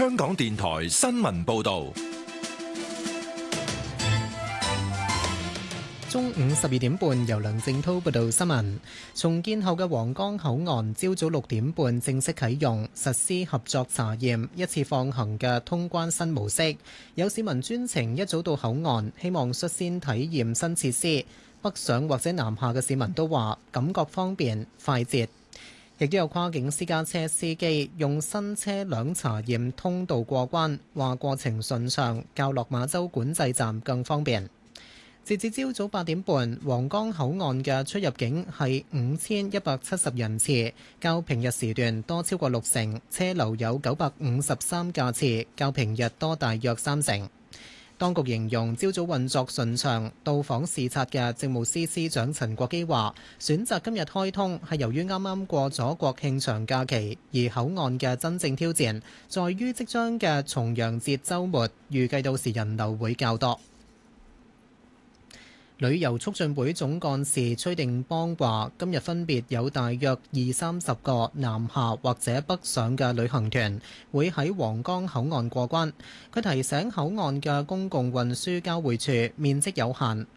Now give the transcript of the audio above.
香港電台新聞報道。 中午12點半，由梁正滔報道新聞。重建後嘅皇崗口岸，朝早6點半正式啟用，實施合作查驗、一次放行嘅通關新模式。有市民專程一早到口岸，希望率先體驗新設施。北上或者南下嘅市民都話感覺方便快捷。亦都有跨境私家車司機用新車輛查驗通道過關，話過程順暢，較落馬洲管制站更方便。截至朝早8點半，皇崗口岸嘅出入境係5170人次，較平日時段多超過60%，車流有953架次，較平日多大約30%。當局形容朝早運作順暢，到訪視察嘅政務司司長陳國基話，選擇今日開通係由於啱啱過咗國慶長假期，而口岸嘅真正挑戰在於即將嘅重陽節週末，預計到時人流會較多。旅遊促進會總幹事崔定邦話：今日分別有大約20-30個南下或者北上嘅旅行團會喺皇崗口岸過關。佢提醒口岸嘅公共運輸交匯處面積有限，